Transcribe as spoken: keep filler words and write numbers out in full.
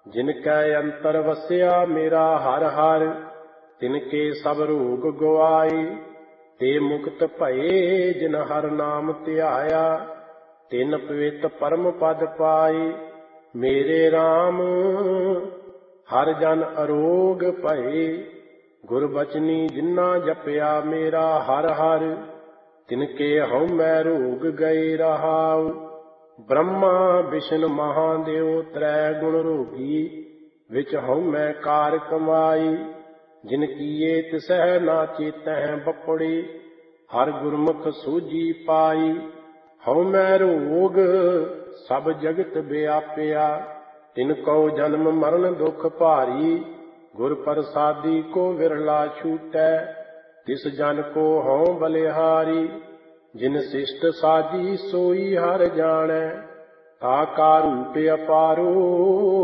जिन कै अंतर वसिया मेरा हर हर, तिनके सब रोग गवाए। ते मुक्त भये जिन हर नाम ध्याया, तिन पवित परम पद पाए। मेरे राम हर जन अरोग भये, गुरबचनी जिन्ना जपया मेरा हर हर, तिनके हਉ मैं रोग गए रहाउ। ब्रह्मा विष्णु महादेव त्रै गुण रोगी, विच हਉ मैं कार कमाई। जिन कीए तिसह ना चेतह बपड़े, हर गुरमुख सूझी पाई। हਉ मैं रोग सब जगत व्याप्या, तिनको जन्म मरण दुख भारी। गुर प्रसादी को विरला छूटै, तिस जन को हਉ बलिहारी। जिन शिष्ट साजी सोई हर जानै, ताका रूप अपारो